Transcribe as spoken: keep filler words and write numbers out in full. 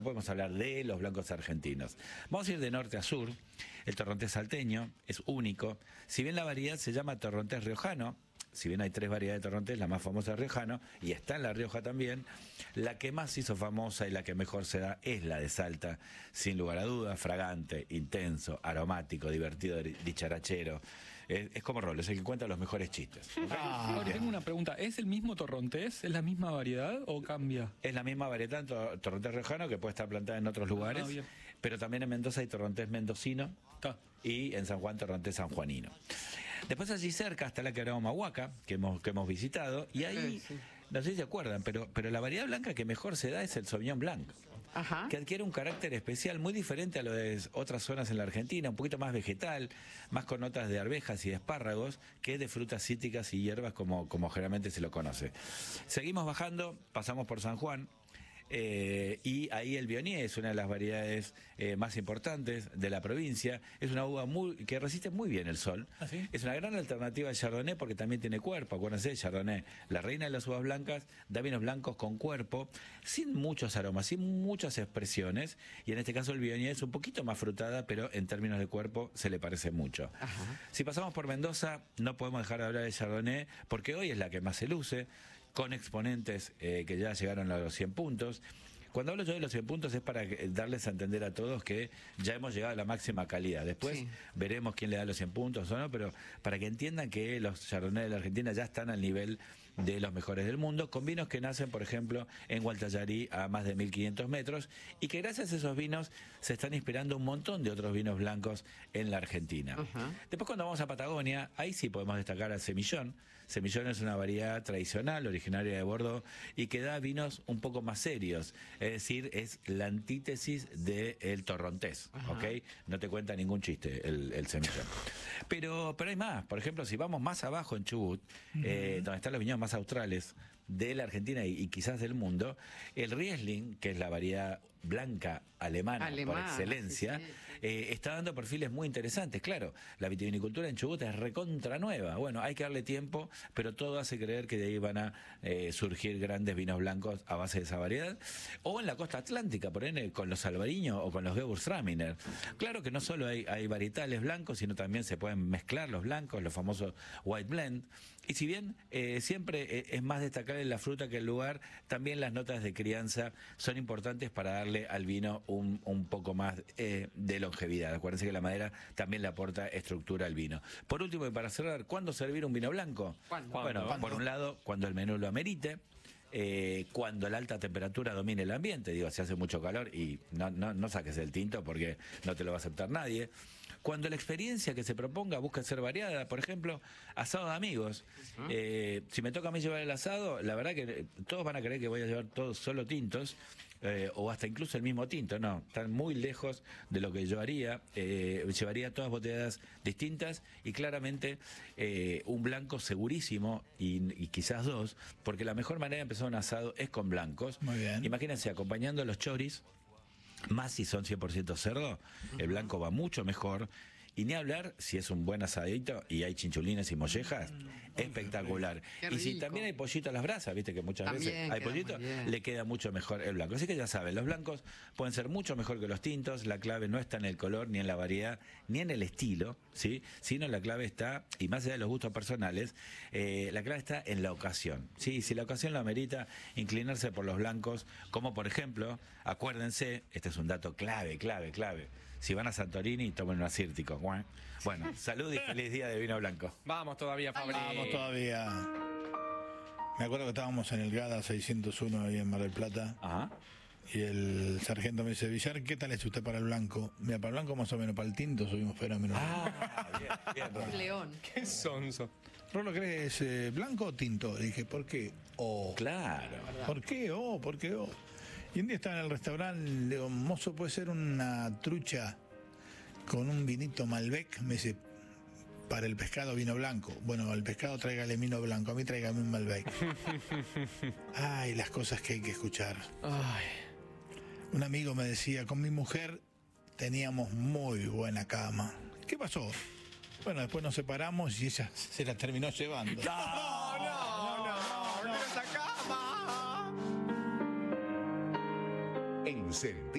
Podemos hablar de los blancos argentinos. Vamos a ir de norte a sur. El torrontés salteño es único. Si bien la variedad se llama torrontés riojano, si bien hay tres variedades de torrontés, la más famosa es riojano, y está en La Rioja también, la que más hizo famosa y la que mejor se da es la de Salta, sin lugar a dudas, fragante, intenso, aromático, divertido, dicharachero. Es, es como Rolo, es el que cuenta los mejores chistes. Ah, Ahora, tengo una pregunta, ¿es el mismo torrontés? ¿Es la misma variedad o cambia? Es la misma variedad, tor torrontés riojano, que puede estar plantada en otros lugares, ah, pero también en Mendoza hay torrontés mendocino Está. y en San Juan torrontés sanjuanino. Después allí cerca está la quebrada Humahuaca, que hemos, que hemos visitado, y ahí, sí, sí. no sé si se acuerdan, pero, pero la variedad blanca que mejor se da es el Sauvignon Blanc, Ajá. que adquiere un carácter especial muy diferente a lo de otras zonas en la Argentina, un poquito más vegetal, más con notas de arvejas y de espárragos, que de frutas cítricas y hierbas como, como generalmente se lo conoce. Seguimos bajando, pasamos por San Juan. Eh, y ahí el Viognier es una de las variedades eh, más importantes de la provincia. Es una uva muy, que resiste muy bien el sol. ¿Ah, sí? Es una gran alternativa al Chardonnay porque también tiene cuerpo. Acuérdense, Chardonnay, la reina de las uvas blancas, da vinos blancos con cuerpo, sin muchos aromas, sin muchas expresiones. Y en este caso el Viognier es un poquito más frutada, pero en términos de cuerpo se le parece mucho. Ajá. Si pasamos por Mendoza, no podemos dejar de hablar de Chardonnay porque hoy es la que más se luce, con exponentes eh, que ya llegaron a los cien puntos. Cuando hablo yo de los cien puntos es para darles a entender a todos que ya hemos llegado a la máxima calidad. Después sí. veremos quién le da los cien puntos o no, pero para que entiendan que los Chardonnay de la Argentina ya están al nivel de los mejores del mundo, con vinos que nacen, por ejemplo, en Gualtallarí a más de mil quinientos metros, y que gracias a esos vinos se están inspirando un montón de otros vinos blancos en la Argentina. Uh-huh. Después cuando vamos a Patagonia, ahí sí podemos destacar al Semillón. Semillón es una variedad tradicional, originaria de Bordeaux, y que da vinos un poco más serios. Es decir, es la antítesis del torrontés, Ajá. ¿ok? No te cuenta ningún chiste el, el Semillón. Pero, pero hay más. Por ejemplo, si vamos más abajo en Chubut, uh-huh. eh, donde están los viñedos más australes de la Argentina y, y quizás del mundo, el Riesling, que es la variedad blanca alemana, alemana por excelencia, sí, sí, sí. Eh, está dando perfiles muy interesantes. Claro, la vitivinicultura en Chubut es recontra nueva. Bueno, hay que darle tiempo, pero todo hace creer que de ahí van a eh, surgir grandes vinos blancos a base de esa variedad. O en la costa atlántica, por ejemplo, con los albariños o con los Gewürztraminer. Claro que no solo hay, hay varietales blancos, sino también se pueden mezclar los blancos, los famosos white blend. Y si bien eh, siempre eh, es más destacable la fruta que el lugar, también las notas de crianza son importantes para darle al vino un, un poco más eh, de longevidad. Acuérdense que la madera también le aporta estructura al vino. Por último, y para cerrar, ¿cuándo servir un vino blanco? ¿Cuándo? Bueno, ¿Cuándo? Por un lado, cuando el menú lo amerite. Eh, cuando la alta temperatura domine el ambiente, digo, si hace mucho calor y no, no, no saques el tinto porque no te lo va a aceptar nadie. Cuando la experiencia que se proponga busca ser variada, por ejemplo, asado de amigos. Uh-huh. eh, si me toca a mí llevar el asado, la verdad que todos van a creer que voy a llevar todos solo tintos. Eh, o hasta incluso el mismo tinto, no, están muy lejos de lo que yo haría. Eh, llevaría todas botellas distintas y claramente eh, un blanco segurísimo y, y quizás dos, porque la mejor manera de empezar un asado es con blancos. Muy bien. Imagínense, acompañando los choris, más si son cien por ciento cerdo, el blanco va mucho mejor. Y ni hablar si es un buen asadito y hay chinchulines y mollejas, mm, espectacular. Y si también hay pollito a las brasas, viste que muchas también veces hay pollito, le queda mucho mejor el blanco. Así que ya saben, los blancos pueden ser mucho mejor que los tintos. La clave no está en el color, ni en la variedad, ni en el estilo, ¿sí? Sino la clave está, y más allá de los gustos personales, eh, la clave está en la ocasión. ¿Sí? Si la ocasión lo amerita, inclinarse por los blancos, como por ejemplo, acuérdense, este es un dato clave, clave, clave. Si van a Santorini, tomen un acírtico. Bueno, salud y feliz día de vino blanco. Vamos todavía, Fabri. Vamos todavía. Me acuerdo que estábamos en el GADA seiscientos uno ahí en Mar del Plata. Ajá. Y el sargento me dice, Villar, ¿qué tal es usted para el blanco? Mira, para el blanco más o menos, para el tinto subimos fenómeno. Ah, bien, bien. Rolo. León. ¿Qué sonso? ¿Rolo crees eh, blanco o tinto? Le dije, ¿por qué? Oh. Claro. ¿Por qué? Oh, ¿por qué? Oh. Y un día estaba en el restaurante, le digo, mozo, ¿puede ser una trucha con un vinito Malbec? Me dice, para el pescado vino blanco. Bueno, al pescado tráigale vino blanco, a mí tráigame un Malbec. Ay, las cosas que hay que escuchar. Ay. Un amigo me decía, con mi mujer teníamos muy buena cama. ¿Qué pasó? Bueno, después nos separamos y ella se la terminó llevando. No, no, no, no, no, esa cama. En con sentido.